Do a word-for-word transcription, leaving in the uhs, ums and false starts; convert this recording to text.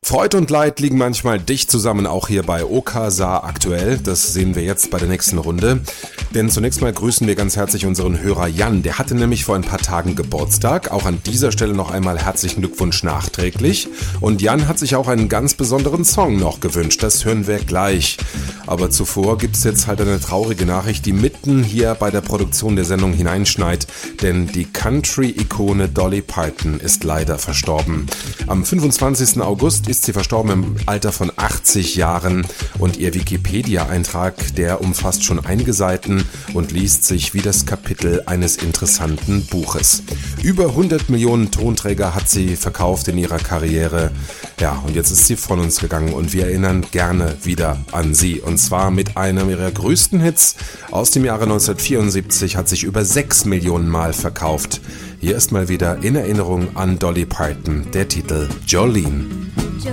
Freud und Leid liegen manchmal dicht zusammen, auch hier bei Okasa aktuell. Das sehen wir jetzt bei der nächsten Runde. Denn zunächst mal grüßen wir ganz herzlich unseren Hörer Jan. Der hatte nämlich vor ein paar Tagen Geburtstag. Auch an dieser Stelle noch einmal herzlichen Glückwunsch nachträglich. Und Jan hat sich auch einen ganz besonderen Song noch gewünscht. Das hören wir gleich. Aber zuvor gibt es jetzt halt eine traurige Nachricht, die mitten hier bei der Produktion der Sendung hineinschneit. Denn die Country-Ikone Dolly Parton ist leider verstorben. Am fünfundzwanzigsten August ist sie verstorben im Alter von achtzig Jahren und ihr Wikipedia-Eintrag, der umfasst schon einige Seiten und liest sich wie das Kapitel eines interessanten Buches. Über hundert Millionen Tonträger hat sie verkauft in ihrer Karriere. Ja, und jetzt ist sie von uns gegangen und wir erinnern gerne wieder an sie. Und zwar mit einem ihrer größten Hits aus dem Jahre neunzehnhundertvierundsiebzig, hat sich über sechs Millionen Mal verkauft. Hier ist mal wieder in Erinnerung an Dolly Parton der Titel Jolene.